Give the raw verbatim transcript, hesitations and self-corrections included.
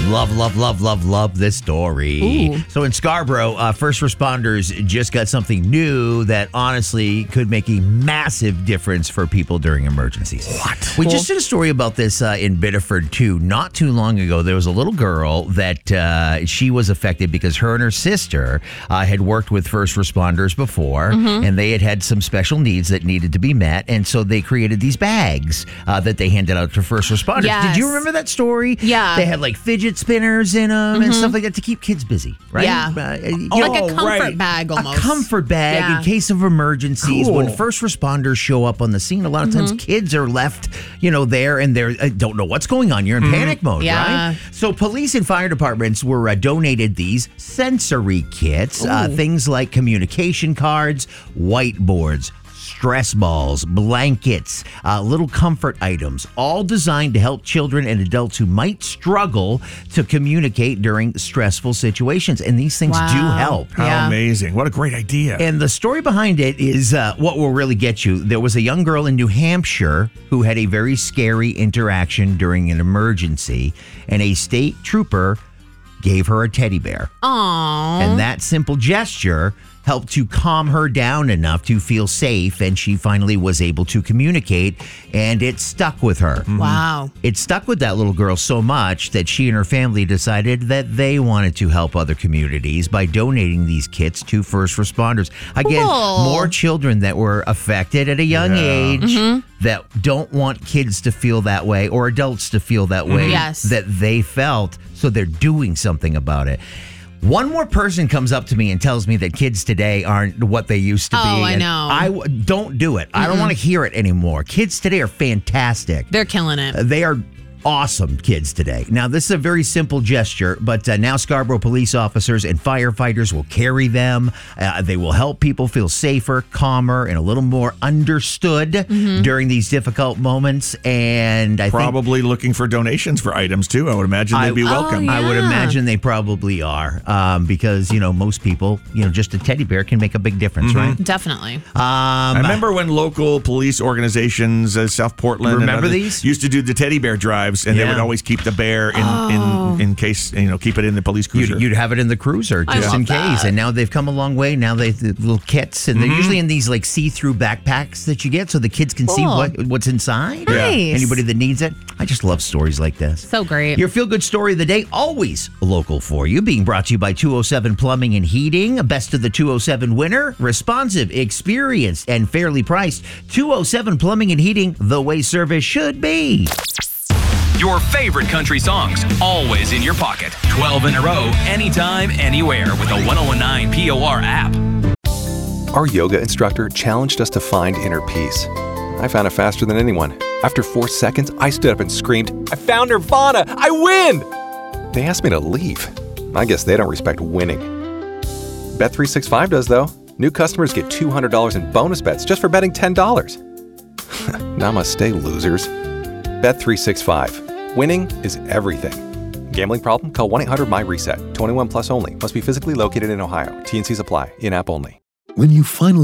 Love, love, love, love, love this story. Ooh. So in Scarborough, uh, first responders just got something new that honestly could make a massive difference for people during emergencies. What? We Cool. just did a story about this uh, in Biddeford, too. Not too long ago, there was a little girl that uh, she was affected because her and her sister uh, had worked with first responders before, Mm-hmm. and they had had some special needs that needed to be met, and so they created these bags uh, that they handed out to first responders. Did Yes. you remember that story? Yeah. They had like fidget spinners in them and stuff like that to keep kids busy, right? Yeah. Uh, you Oh, know, like a comfort right. bag almost. a comfort bag Yeah. in case of emergencies. Cool. When first responders show up on the scene, a lot of times kids are left, you know, there and they uh, don't know what's going on. You're in panic mode, Yeah. right? So police and fire departments were uh, donated these sensory kits, uh, Ooh. things like communication cards, whiteboards, stress balls, blankets, uh, little comfort items, all designed to help children and adults who might struggle to communicate during stressful situations. And these things do Wow. help. How Yeah. amazing. What a great idea. And the story behind it is uh, what will really get you. There was a young girl in New Hampshire who had a very scary interaction during an emergency, and a state trooper gave her a teddy bear. Aww. And that simple gesture helped to calm her down enough to feel safe, and she finally was able to communicate, and it stuck with her. Wow. It stuck with that little girl so much that she and her family decided that they wanted to help other communities by donating these kits to first responders. Again, Cool. more children that were affected at a young Yeah. age that don't want kids to feel that way or adults to feel that way Yes. that they felt, so they're doing something about it. One more person comes up to me and tells me that kids today aren't what they used to Oh, be. I and know. I w- don't do it. I don't want to hear it anymore. Kids today are fantastic. They're killing it. They are awesome kids today. Now, this is a very simple gesture, but uh, now Scarborough police officers and firefighters will carry them. Uh, they will help people feel safer, calmer, and a little more understood during these difficult moments. And I think Probably looking for donations for items, too. I would imagine they'd be I- welcome. Oh, I would Yeah. imagine they probably are, um, because you know most people, you know, just a teddy bear can make a big difference, right? Definitely. Um, I remember when local police organizations, uh, South Portland, and Remember others these? used to do the teddy bear drives, and they Yeah. would always keep the bear in, in, in case, you know, keep it in the police cruiser. You'd, you'd have it in the cruiser I just love in case. that. And now they've come a long way. Now they the little kits, and they're usually in these like see-through backpacks that you get, so the kids can see Cool. what what's inside. Yeah. Nice. Anybody that needs it. I just love stories like this. So great. Your feel-good story of the day, always local for you, being brought to you by two oh seven Plumbing and Heating. Best of the two oh seven winner, responsive, experienced, and fairly priced. two oh seven Plumbing and Heating, the way service should be. Your favorite country songs, always in your pocket. twelve in a row, anytime, anywhere with the one oh one nine P O R app. Our yoga instructor challenged us to find inner peace. I found it faster than anyone. After four seconds, I stood up and screamed, "I found Nirvana! I win!" They asked me to leave. I guess they don't respect winning. Bet three sixty-five does, though. New customers get two hundred dollars in bonus bets just for betting ten dollars. Namaste, losers. Bet three sixty-five. Winning is everything. Gambling problem? Call one eight hundred my reset. twenty-one plus only. Must be physically located in Ohio. T and Cs apply. In-app only. When you finally